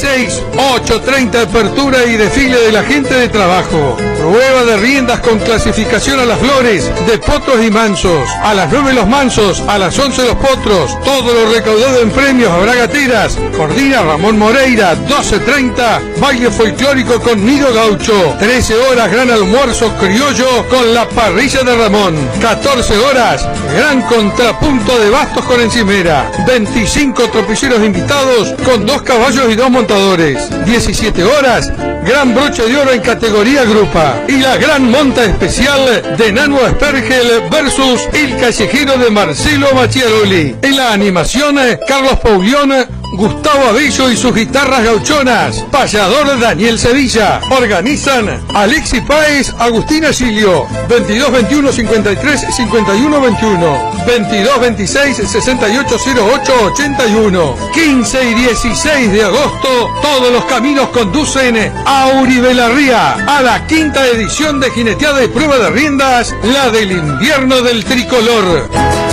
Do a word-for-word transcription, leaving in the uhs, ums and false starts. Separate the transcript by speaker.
Speaker 1: seis, ocho treinta apertura y desfile de la gente de trabajo. Prueba de riendas con clasificación a las flores de potros y mansos. A las nueve los mansos, a las once los potros. Todo lo recaudado en premios habrá gateras. Coordina Ramón Moreira. Doce treinta, baile folclórico con Nido Gaucho. Trece horas, gran almuerzo criollo con la parrilla de Ramón. Catorce horas, gran contrapunto de bastos con encimera. Veinticinco tropilleros invitados con dos caballos y dos montadores. Diecisiete horas, gran broche de oro en categoría grupa. Y la gran monta especial de Nano Spergel versus el callejero de Marcelo Machiaroli. En la animación, Carlos Paulión, Gustavo Abello y sus guitarras gauchonas. Payador Daniel Sevilla. Organizan Alexis Páez, Agustín Asilio. veintidós veintiuno cincuenta y tres cincuenta y uno veintiuno. veintidós veintiséis sesenta y ocho cero ocho ochenta y uno. quince y dieciséis de agosto, todos los caminos conducen a Uribelarría, a la quinta edición de Jineteada y Prueba de Riendas, la del invierno del tricolor.